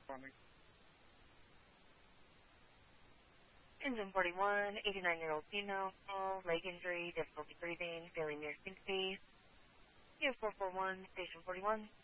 Engine 41, 89-year-old female, fall, leg injury, difficulty breathing, failing near syncopy. U441, station 41.